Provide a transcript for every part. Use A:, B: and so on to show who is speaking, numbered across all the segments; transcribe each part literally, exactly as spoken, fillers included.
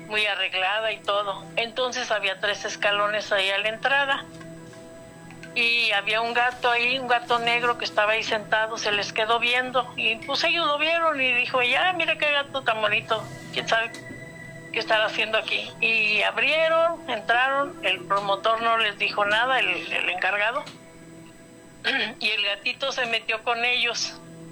A: muy arreglada y todo. Entonces había tres escalones ahí a la entrada. Y había un gato ahí, un gato negro que estaba ahí sentado, se les quedó viendo. Y pues ellos lo vieron y dijo, ya, mira qué gato tan bonito, quién sabe qué estará haciendo aquí. Y abrieron, entraron, el promotor no les dijo nada, el, el encargado. Y el gatito se metió con ellos.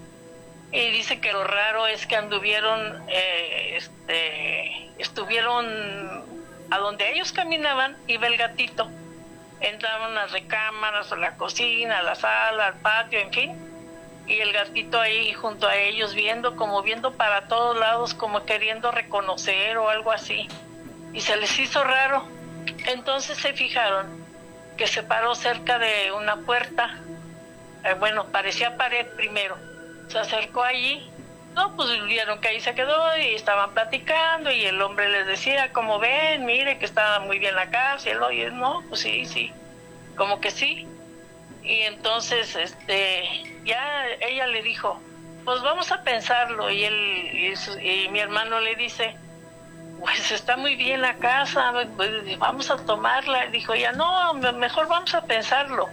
A: Y dice que lo raro es que anduvieron, eh, este, estuvieron a donde ellos caminaban, iba el gatito. Entraban las recámaras, a la cocina, a la sala, al patio, en fin. Y el gatito ahí junto a ellos viendo, como viendo para todos lados, como queriendo reconocer o algo así. Y se les hizo raro. Entonces se fijaron que se paró cerca de una puerta. Eh, bueno, parecía pared primero. Se acercó allí. No, pues vieron que ahí se quedó y estaban platicando y el hombre les decía, como ven, mire que estaba muy bien la casa. Y él, oye, no, pues sí, sí, como que sí. Y entonces, este, ya ella le dijo, pues vamos a pensarlo. Y él, y, su, y mi hermano le dice, pues está muy bien la casa, pues vamos a tomarla. Y dijo ella, no, mejor vamos a pensarlo.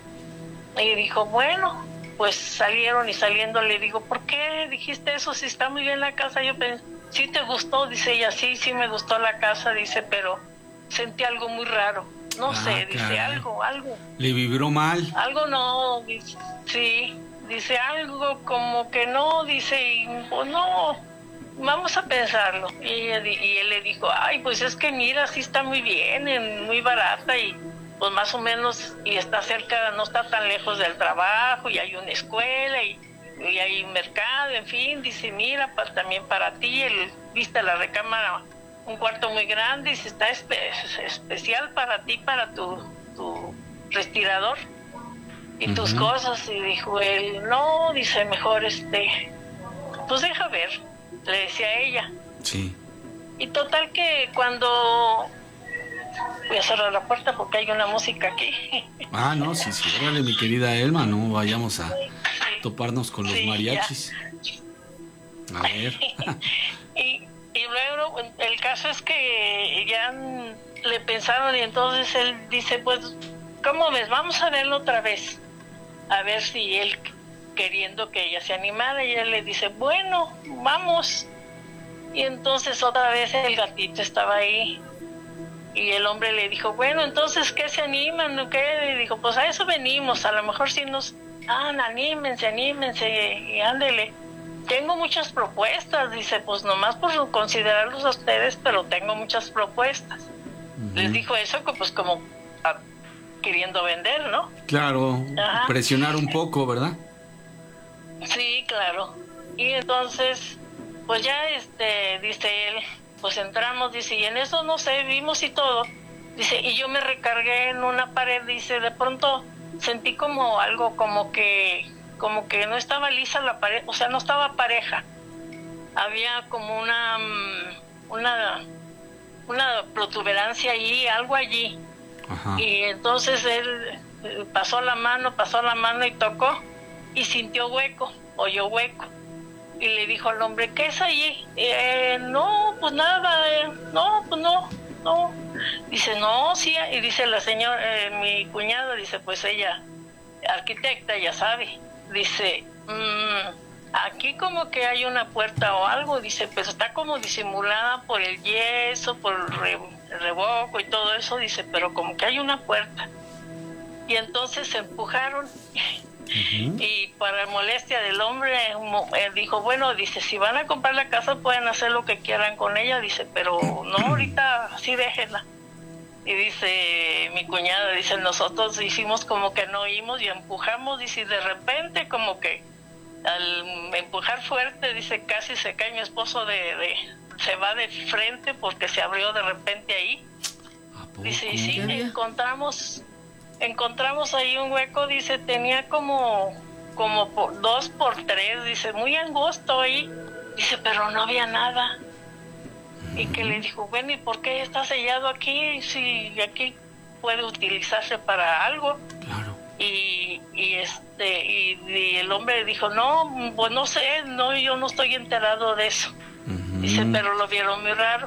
A: Y dijo, bueno. Pues salieron y saliendo le digo, ¿por qué dijiste eso? Si está muy bien la casa. Yo pensé, ¿sí te gustó? Dice ella, sí, sí me gustó la casa, dice, pero sentí algo muy raro. No ah, sé, dice, caray. algo, algo.
B: ¿Le vibró mal?
A: Algo no, dice, sí, dice algo como que no, dice, y, pues no, vamos a pensarlo. Y, ella, y él le dijo, ay, pues es que mira, sí está muy bien, muy barata y... pues más o menos, y está cerca, no está tan lejos del trabajo, y hay una escuela, y, y hay un mercado, en fin, dice, mira, para, también para ti, el, viste la recámara, un cuarto muy grande, dice, está espe especial para ti, para tu, tu respirador, y uh-huh. tus cosas, y dijo él, no, dice, mejor, este, pues deja ver, le decía a ella.
B: Sí.
A: Y total que cuando... voy a cerrar la puerta porque hay una música aquí.
B: Ah, no, sí, sí, órale, mi querida Elma, no vayamos a toparnos con los sí, mariachis. Ya. A ver.
A: y, y luego el caso es que ya le pensaron y entonces él dice, pues, ¿cómo ves? Vamos a verlo otra vez. A ver si él, queriendo que ella se animara, y él le dice, bueno, vamos. Y entonces otra vez el gatito estaba ahí. Y el hombre le dijo, bueno, entonces, ¿qué se animan? ¿Qué? Y dijo, pues a eso venimos, a lo mejor si nos... Ah, anímense, anímense, y ándele. Tengo muchas propuestas, dice, pues nomás por considerarlos a ustedes, pero tengo muchas propuestas. Uh-huh. Les dijo eso, pues como a, queriendo vender, ¿no?
B: Claro, ajá. Presionar un poco, ¿verdad?
A: Sí, claro. Y entonces, pues ya, este, dice él... pues entramos, dice, y en eso, no sé, vimos y todo, dice, y yo me recargué en una pared, dice, de pronto sentí como algo, como que, como que no estaba lisa la pared, o sea, no estaba pareja, había como una, una, una protuberancia allí, algo allí, ajá. Y entonces él pasó la mano, pasó la mano y tocó, y sintió hueco, oyó hueco. Y le dijo al hombre, ¿qué es allí? Eh, no, pues nada, eh, no, pues no, no. Dice, no, sí, y dice la señora, eh, mi cuñada, dice, pues ella, arquitecta, ya sabe. Dice, mmm, aquí como que hay una puerta o algo, dice, pues está como disimulada por el yeso, por el, re, el revoco y todo eso, dice, pero como que hay una puerta. Y entonces se empujaron. Uh-huh. Y para molestia del hombre, él dijo, bueno, dice, si van a comprar la casa pueden hacer lo que quieran con ella, dice, pero no, ahorita sí déjenla. Y dice mi cuñada, dice, nosotros hicimos como que no oímos y empujamos, dice, y de repente como que al empujar fuerte, dice, casi se cae mi esposo de, de se va de frente porque se abrió de repente ahí. Dice, y sí, encontramos encontramos ahí un hueco, dice, tenía como como por, dos por tres, dice, muy angosto ahí, dice, pero no había nada. Uh-huh. Y que le dijo, bueno, ¿y por qué está sellado aquí? Si aquí puede utilizarse para algo.
B: Claro.
A: Y, y este y, y el hombre dijo, no, pues no sé, no, yo no estoy enterado de eso. Uh-huh. Dice, pero lo vieron muy raro.